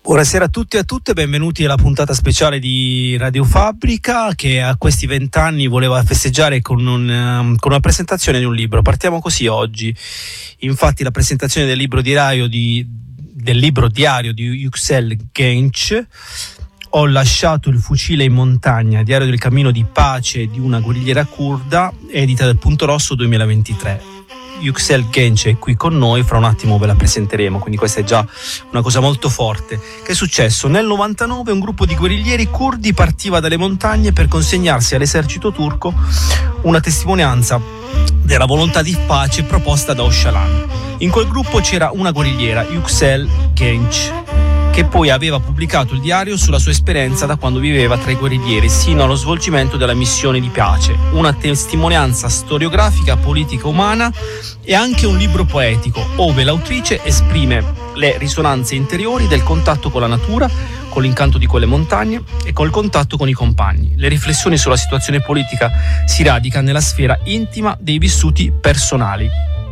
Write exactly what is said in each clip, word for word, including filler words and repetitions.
Buonasera a tutti e a tutte, benvenuti alla puntata speciale di Radio Fabbrica, che a questi vent'anni voleva festeggiare con, un, um, con una presentazione di un libro. Partiamo così oggi. Infatti la presentazione del libro diario di, del libro diario di Yüksel Genç, Ho lasciato il fucile in montagna, diario del cammino di pace di una guerrigliera curda, edita del Punto Rosso duemilaventitré. Yüksel Genç è qui con noi, fra un attimo ve la presenteremo, quindi questa è già una cosa molto forte. Che è successo? Nel novantanove un gruppo di guerriglieri curdi partiva dalle montagne per consegnarsi all'esercito turco una testimonianza della volontà di pace proposta da Öcalan. In quel gruppo c'era una guerrigliera, Yüksel Genç, che poi aveva pubblicato il diario sulla sua esperienza da quando viveva tra i guerriglieri sino allo svolgimento della missione di pace, una testimonianza storiografica, politica, umana e anche un libro poetico, ove l'autrice esprime le risonanze interiori del contatto con la natura, con l'incanto di quelle montagne e col contatto con i compagni. Le riflessioni sulla situazione politica si radica nella sfera intima dei vissuti personali.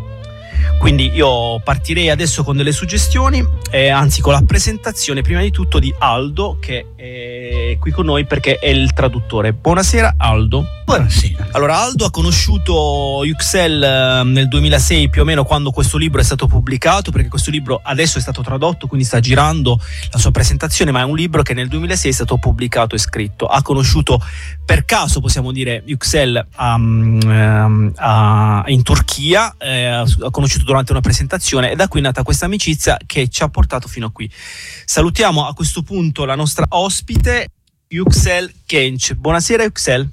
Quindi io partirei adesso con delle suggestioni, eh, anzi con la presentazione prima di tutto di Aldo, che è qui con noi perché è il traduttore. Buonasera Aldo. Buonasera. Allora, Aldo ha conosciuto Yüksel nel duemilasei, più o meno, quando questo libro è stato pubblicato, perché questo libro adesso è stato tradotto, quindi sta girando la sua presentazione, ma è un libro che nel duemilasei è stato pubblicato e scritto. Ha conosciuto per caso, possiamo dire, Yüksel um, uh, in Turchia, eh, ha conosciuto durante una presentazione e da qui è nata questa amicizia che ci ha portato fino a qui. Salutiamo a questo punto la nostra ospite Yüksel Genç. Buonasera Yüksel.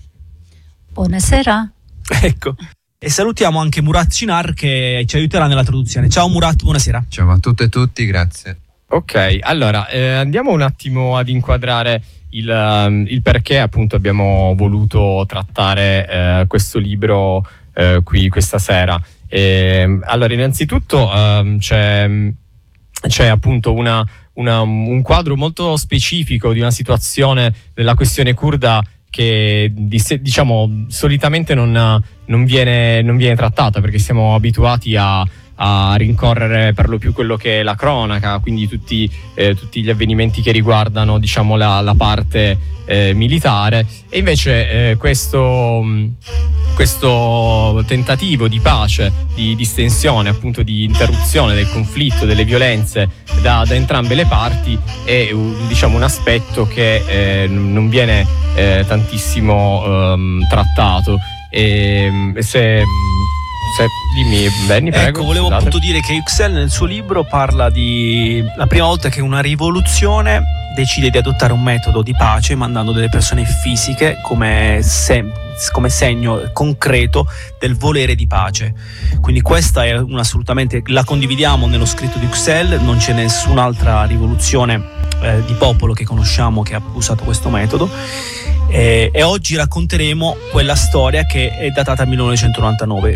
Buonasera. Ecco. E salutiamo anche Murat Çınar che ci aiuterà nella traduzione. Ciao Murat, buonasera. Ciao a tutte e tutti, grazie. Ok, allora eh, andiamo un attimo ad inquadrare il, um, il perché appunto abbiamo voluto trattare eh, questo libro eh, qui questa sera. E, allora, innanzitutto um, c'è, c'è appunto una, una, un quadro molto specifico di una situazione della questione curda che diciamo solitamente non, non, viene, non viene trattata, perché siamo abituati a, a rincorrere per lo più quello che è la cronaca, quindi tutti, eh, tutti gli avvenimenti che riguardano diciamo la, la parte eh, militare, e invece eh, questo, questo tentativo di pace, di distensione, appunto di interruzione del conflitto, delle violenze da, da entrambe le parti è diciamo un aspetto che eh, non viene eh, tantissimo um, trattato. E se Se, dimmi, Benny, prego. Ecco, volevo scusate. appunto dire che Yüksel nel suo libro parla di la prima volta che una rivoluzione decide di adottare un metodo di pace mandando delle persone fisiche come, se, come segno concreto del volere di pace. Quindi questa è una, assolutamente, la condividiamo nello scritto di Yüksel, non c'è nessun'altra rivoluzione eh, di popolo che conosciamo che ha usato questo metodo. E, e oggi racconteremo quella storia che è datata al millenovecentonovantanove.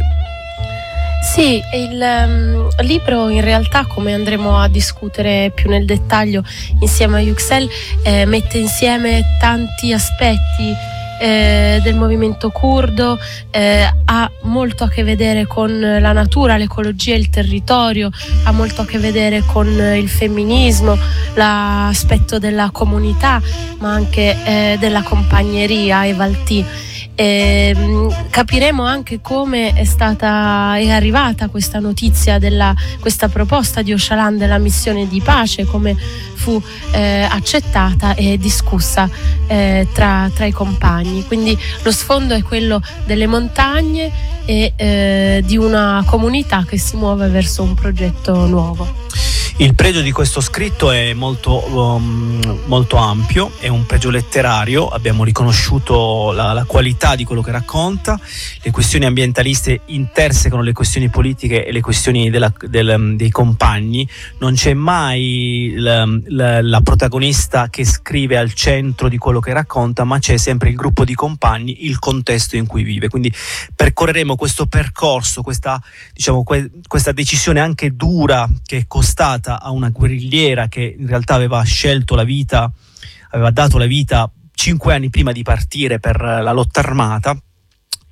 Sì, il um, libro in realtà, come andremo a discutere più nel dettaglio insieme a Yüksel, eh, mette insieme tanti aspetti eh, del movimento curdo, eh, ha molto a che vedere con la natura, l'ecologia, il territorio, ha molto a che vedere con il femminismo, l'aspetto della comunità, ma anche eh, della compagneria e Valtì. E, mh, capiremo anche come è stata è arrivata questa notizia della questa proposta di Öcalan della missione di pace, come fu eh, accettata e discussa eh, tra, tra i compagni. Quindi lo sfondo è quello delle montagne e eh, di una comunità che si muove verso un progetto nuovo. Il pregio di questo scritto è molto, um, molto ampio, è un pregio letterario, abbiamo riconosciuto la, la qualità di quello che racconta, le questioni ambientaliste intersecano le questioni politiche e le questioni della, del, dei compagni, non c'è mai la, la, la protagonista che scrive al centro di quello che racconta, ma c'è sempre il gruppo di compagni, il contesto in cui vive. Quindi percorreremo questo percorso, questa, diciamo, que, questa decisione anche dura che è costata a una guerrigliera che in realtà aveva scelto la vita, aveva dato la vita cinque anni prima di partire per la lotta armata,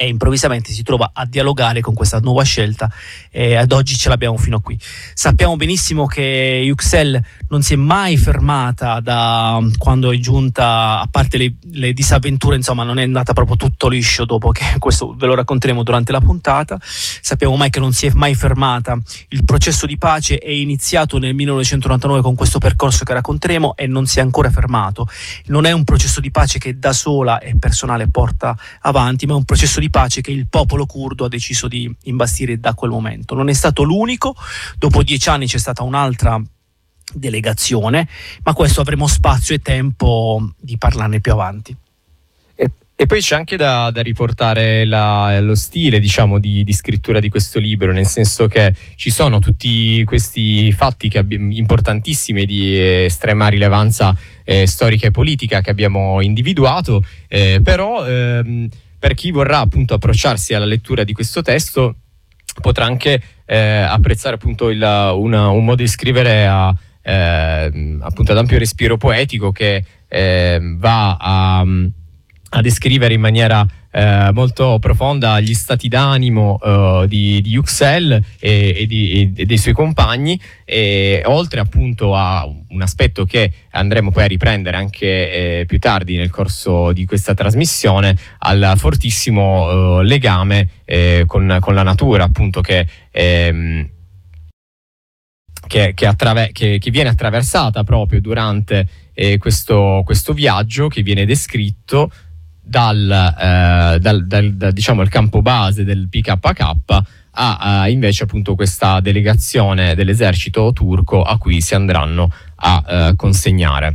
e improvvisamente si trova a dialogare con questa nuova scelta e ad oggi ce l'abbiamo fino a qui. Sappiamo benissimo che Yüksel non si è mai fermata da quando è giunta, a parte le, le disavventure, insomma non è andata proprio tutto liscio dopo, che questo ve lo racconteremo durante la puntata. Sappiamo mai che non si è mai fermata, il processo di pace è iniziato nel millenovecentonovantanove con questo percorso che racconteremo e non si è ancora fermato. Non è un processo di pace che da sola e personale porta avanti, ma è un processo di pace che il popolo curdo ha deciso di imbastire da quel momento. Non è stato l'unico, dopo dieci anni c'è stata un'altra delegazione, ma questo avremo spazio e tempo di parlarne più avanti. E, e poi c'è anche da, da riportare la, lo stile, diciamo, di, di scrittura di questo libro, nel senso che ci sono tutti questi fatti che abbi- importantissimi di estrema rilevanza eh, storica e politica che abbiamo individuato, eh, però ehm, per chi vorrà appunto approcciarsi alla lettura di questo testo potrà anche eh, apprezzare appunto il, una, un modo di scrivere a, eh, appunto ad ampio respiro poetico che eh, va a, a descrivere in maniera eh, molto profonda gli stati d'animo eh, di, di Yüksel e, e, di, e dei suoi compagni, e oltre appunto a un aspetto che andremo poi a riprendere anche eh, più tardi nel corso di questa trasmissione, al fortissimo eh, legame eh, con, con la natura, appunto, che ehm, Che, che, attraver- che, che viene attraversata proprio durante eh, questo, questo viaggio, che viene descritto dal, eh, dal, dal, dal diciamo il campo base del P K K a, a invece appunto questa delegazione dell'esercito turco a cui si andranno a eh, consegnare.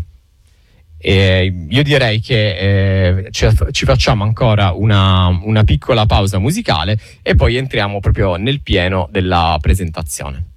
E io direi che eh, ci, ci facciamo ancora una, una piccola pausa musicale e poi entriamo proprio nel pieno della presentazione.